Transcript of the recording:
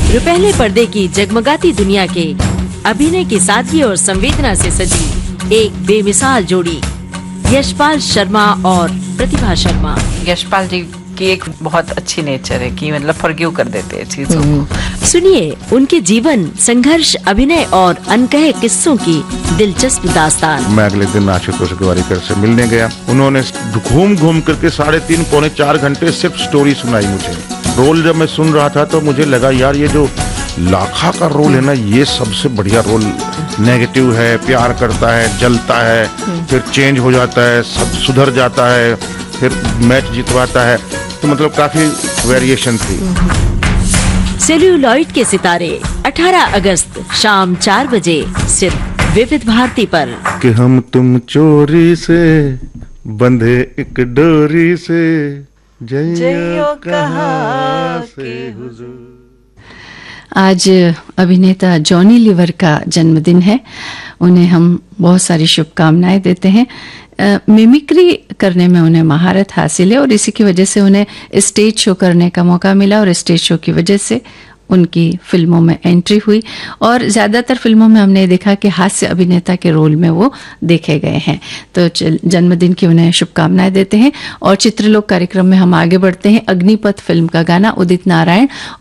रुपहले पर्दे की जगमगाती दुनिया के अभिनय की सादगी और संवेदना से सजी एक बेमिसाल जोड़ी, यशपाल शर्मा और प्रतिभा शर्मा। यशपाल जी की एक बहुत अच्छी नेचर है कि मतलब फॉरगिव कर देते हैं चीजों को। सुनिए उनके जीवन, संघर्ष, अभिनय और अनकहे किस्सों की दिलचस्प दास्तान। मैं अगले दिन आशुतोष गोवारिकर से मिलने गया। उन्होंने घूम घूम करके 3.5 पौने 4 घंटे सिर्फ स्टोरी सुनाई मुझे। रोल जब मैं सुन रहा था तो मुझे लगा यार ये जो लाखा का रोल है ना, ये सबसे बढ़िया रोल। नेगेटिव है, प्यार करता है, जलता है, फिर चेंज हो जाता है, सब सुधर जाता है, फिर मैच जितवाता है, तो मतलब काफी वेरिएशन थी। सेल्यूलॉइड के सितारे 18 अगस्त शाम 4 बजे सिर्फ विविध भारती पर। कि हम तुम चोरी से बंधे एक डोरी से, जइयो कहाँ से हुजूर। आज अभिनेता जॉनी लीवर का जन्मदिन है। उन्हें हम बहुत सारी शुभकामनाएं देते हैं। मिमिक्री करने में उन्हें महारत हासिल है और इसी की वजह से उन्हें स्टेज शो करने का मौका मिला और स्टेज शो की वजह से उनकी फिल्मों में एंट्री हुई और ज़्यादातर फिल्मों में हमने देखा कि हास्य अभिनेता के रोल में वो देखे गए हैं। तो जन्मदिन की उन्हें शुभकामनाएं देते हैं और चित्रलोक कार्यक्रम में हम आगे बढ़ते हैं। अग्निपथ फिल्म का गाना उदित नारायण